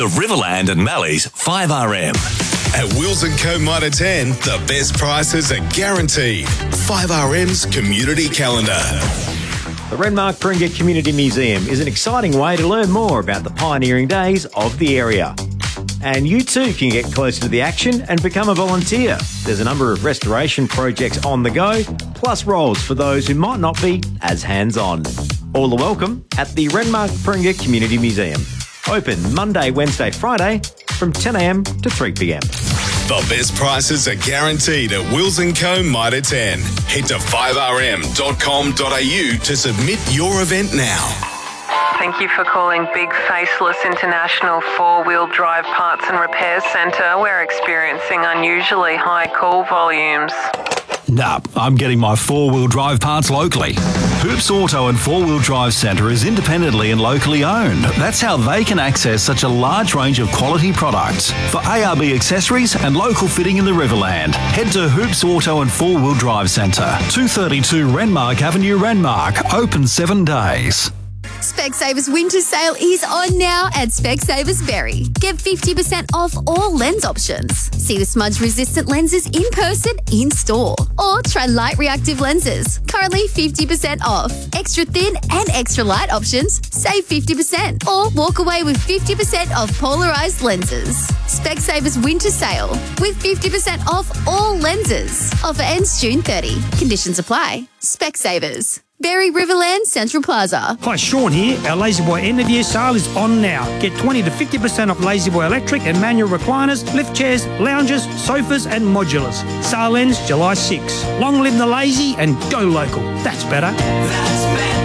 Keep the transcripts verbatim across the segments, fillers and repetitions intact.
the Riverland and Mallee's five R M. At Wills and Co Mitre ten, the best prices are guaranteed. five R M's Community Calendar. The Renmark Paringa Community Museum is an exciting way to learn more about the pioneering days of the area. And you too can get closer to the action and become a volunteer. There's a number of restoration projects on the go, plus roles for those who might not be as hands-on. All are welcome at the Renmark Paringa Community Museum. Open Monday, Wednesday, Friday from ten a m to three p m. The best prices are guaranteed at Wills and Co Mitre ten. Head to five r m dot com dot a u to submit your event now. Thank you for calling Big Faceless International four-wheel drive parts and repair centre. We're experiencing unusually high call volumes. Nah, I'm getting my four-wheel drive parts locally. Hoops Auto and Four-Wheel Drive Centre is independently and locally owned. That's how they can access such a large range of quality products. For A R B accessories and local fitting in the Riverland, head to Hoops Auto and Four-Wheel Drive Centre, two thirty-two Renmark Avenue, Renmark, open seven days. Specsavers winter sale is on now at Specsavers Berry. Get fifty percent off all lens options. See the smudge-resistant lenses in person, in store. Or try light reactive lenses. Currently fifty percent off. Extra thin and extra light options, save fifty percent. Or walk away with fifty percent off polarized lenses. Specsavers winter sale with fifty percent off all lenses. Offer ends June thirtieth. Conditions apply. Specsavers. Berry Riverland Central Plaza. Hi, Sean here. Our La-Z-Boy end of year sale is on now. Get twenty to fifty percent off La-Z-Boy electric and manual recliners, lift chairs, lounges, sofas and modulars. Sale ends July sixth. Long live the lazy and go local. That's better. That's better.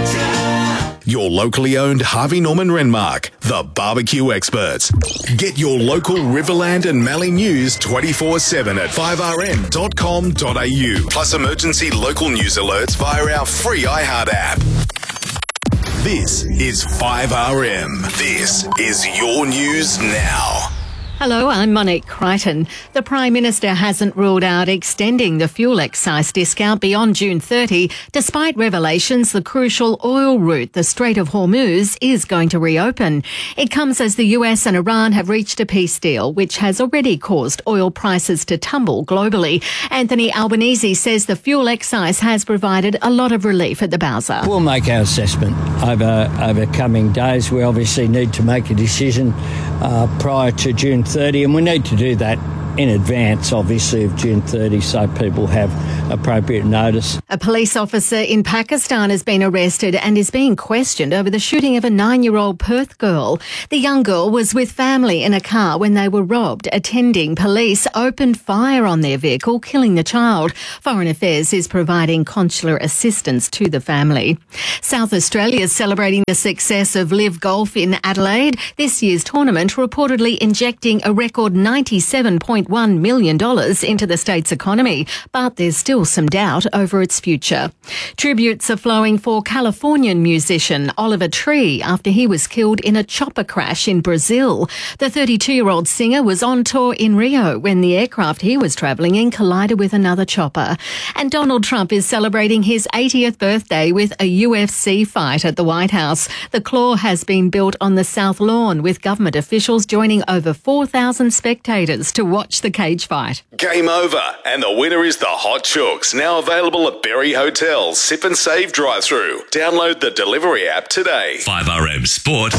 Your locally owned Harvey Norman Renmark, the barbecue experts. Get your local Riverland and Mallee news twenty-four seven at five r m dot com dot a u. Plus emergency local news alerts via our free iHeart app. This is five R M. This is your news now. Hello, I'm Monique Crichton. The Prime Minister hasn't ruled out extending the fuel excise discount beyond June thirtieth, despite revelations the crucial oil route, the Strait of Hormuz, is going to reopen. It comes as the U S and Iran have reached a peace deal, which has already caused oil prices to tumble globally. Anthony Albanese says the fuel excise has provided a lot of relief at the Bowser. We'll make our assessment over, over coming days. We obviously need to make a decision uh, prior to June thirtieth, and we need to do that in advance, obviously, of June thirtieth, so people have appropriate notice. A police officer in Pakistan has been arrested and is being questioned over the shooting of a nine-year-old Perth girl. The young girl was with family in a car when they were robbed. Attending police opened fire on their vehicle, killing the child. Foreign Affairs is providing consular assistance to the family. South Australia is celebrating the success of Live Golf in Adelaide. This year's tournament reportedly injecting a record ninety-seven point one million dollars into the state's economy, but there's still some doubt over its future. Tributes are flowing for Californian musician Oliver Tree after he was killed in a chopper crash in Brazil. The thirty-two-year-old singer was on tour in Rio when the aircraft he was travelling in collided with another chopper. And Donald Trump is celebrating his eightieth birthday with a U F C fight at the White House. The Claw has been built on the South Lawn, with government officials joining over four thousand spectators to watch the cage fight. Game over, and the winner is the Hot Chooks, now available at Berry Hotel's Sip and Save drive-thru. Download the delivery app today. five R M Sport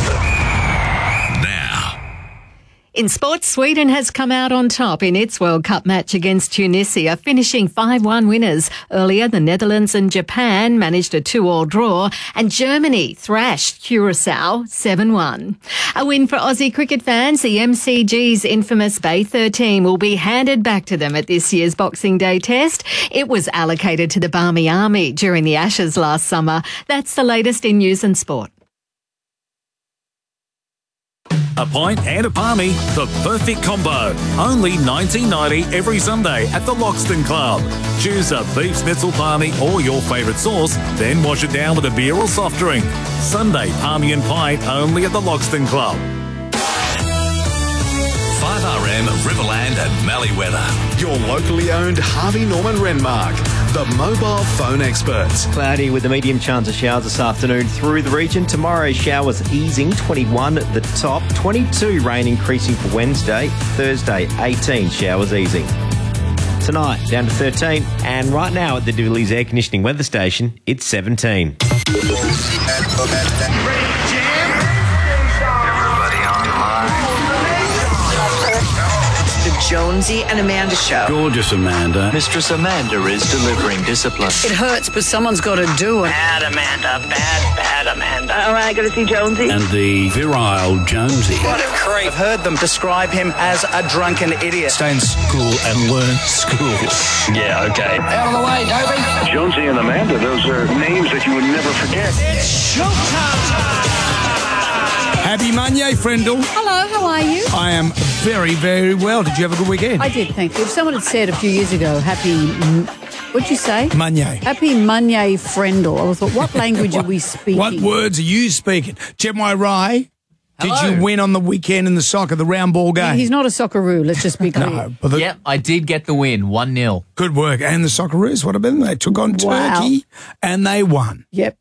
now. In sports, Sweden has come out on top in its World Cup match against Tunisia, finishing five one winners. Earlier, the Netherlands and Japan managed a two all draw, and Germany thrashed Curacao seven one. A win for Aussie cricket fans. The M C G's infamous Bay thirteen will be handed back to them at this year's Boxing Day test. It was allocated to the Barmy Army during the Ashes last summer. That's the latest in news and sport. A pint and a palmy, the perfect combo. Only nineteen ninety every Sunday at the Loxton Club. Choose a beef schnitzel palmy or your favourite sauce, then wash it down with a beer or soft drink. Sunday palmy and pint only at the Loxton Club. five R M Riverland and Mallee weather. Your locally owned Harvey Norman Renmark. the mobile phone experts. Cloudy with a medium chance of showers this afternoon through the region. Tomorrow, showers easing, twenty-one at the top, twenty-two rain increasing for Wednesday. Thursday, eighteen showers easing. Tonight, down to thirteen. And right now at the Dooley's Air Conditioning Weather Station, it's seventeen. The Jonesy and Amanda Show. Gorgeous Amanda. Mistress Amanda is delivering discipline. It hurts, but someone's got to do it. Bad Amanda, bad, bad Amanda. All right, got to see Jonesy. And the virile Jonesy. What a creep. I've heard them describe him as a drunken idiot. Stay in school and learn school. Yeah, okay. Out of the way, Dobie. Jonesy and Amanda, those are names that you would never forget. It's showtime. Happy Monday, Frendle. Hello, how are you? I am very, very well. Did you have a good weekend? I did, thank you. If someone had said a few years ago, happy, what'd you say? Monday. Happy Monday, Frendle. I thought, what language what, are we speaking? What words are you speaking? Jemai Rai, did Hello. you win on the weekend in the soccer, the round ball game? He's not a Socceroo, let's just be clear. No, but the, Yep, I did get the win, one nil. Good work. And the Socceroos, what about them? They took on Wow. Turkey and they won. Yep.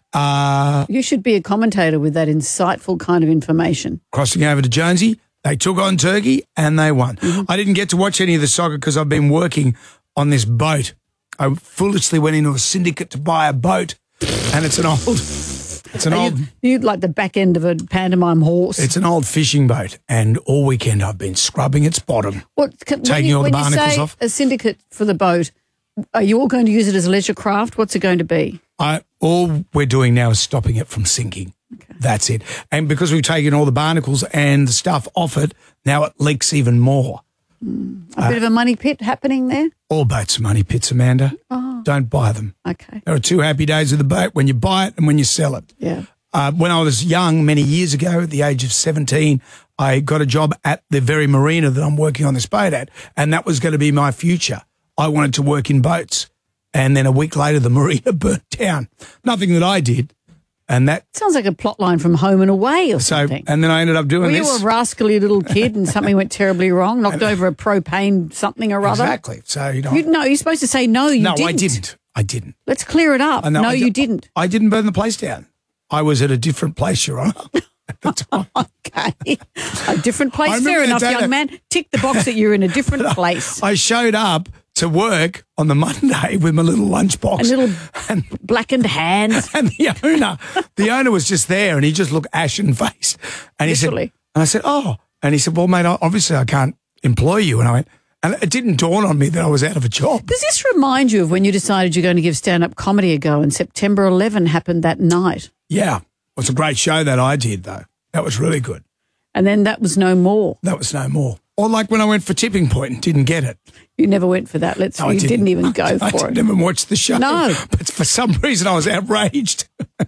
Uh, You should be a commentator with that insightful kind of information. crossing over to Jonesy, they took on Turkey and they won. Mm-hmm. I didn't get to watch any of the soccer because I've been working on this boat. I foolishly went into a syndicate to buy a boat, and it's an old, it's an Are old, you, you like the back end of a pantomime horse. it's an old fishing boat, and all weekend I've been scrubbing its bottom. What, can, taking when you, all the when you barnacles say off. a syndicate for the boat, are you all going to use it as a leisure craft? What's it going to be? I all we're doing now is stopping it from sinking. Okay. That's it. And because we've taken all the barnacles and the stuff off it, now it leaks even more. Mm. A uh, bit of a money pit happening there? All boats are money pits, Amanda. Oh. Don't buy them. Okay. There are two happy days of the boat, when you buy it and when you sell it. Yeah. Uh, when I was young, many years ago, at the age of seventeen, I got a job at the very marina that I'm working on this boat at, and that was going to be my future. I wanted to work in boats. And then a week later, the marina burnt down. Nothing that I did. And that sounds like a plot line from Home and Away or so, something. And then I ended up doing Were this. you a rascally little kid and something went terribly wrong, knocked over a propane something or other? Exactly. So, you know. You, no, you're supposed to say no, you no, didn't. I didn't. I didn't. Let's clear it up. know, No, I you di- didn't. I didn't burn the place down. I was at a different place, Your Honour, at the time. Okay. A different I place. remember Fair the enough, day young that- man. Tick the box that you're in a different place. I showed up to work on the Monday with my little lunchbox. And little and, blackened hands. And the owner, the owner was just there and he just looked ashen faced. And he Literally. said, and I said, oh, and he said, well, mate, obviously I can't employ you. And I went, and it didn't dawn on me that I was out of a job. Does this remind you of when you decided you're going to give stand-up comedy a go and September eleventh happened that night? Yeah. It was a great show that I did, though. That was really good. And then that was no more. That was no more. Or like when I went for Tipping Point and didn't get it. You never went for that. Let's. No, you didn't. didn't even go I, for I it. didn't even watch the show. No. But for some reason I was outraged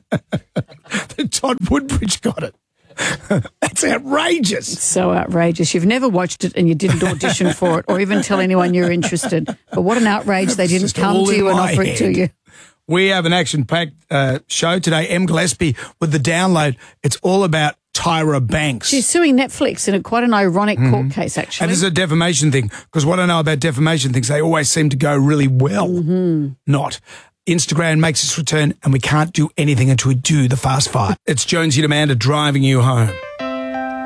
that Todd Woodbridge got it. That's outrageous. It's so outrageous. You've never watched it and you didn't audition for it or even tell anyone you're interested. But what an outrage they didn't come to you and offer it to you. We have an action-packed uh, show today. Em Gillespie with the download. It's all about Tyra Banks. She's suing Netflix in a quite an ironic mm-hmm. court case, actually. And this is a defamation thing, because what I know about defamation things, they always seem to go really well. Mm-hmm. Not. Instagram makes its return, and we can't do anything until we do the fast five. It's Jonesy and Amanda driving you home.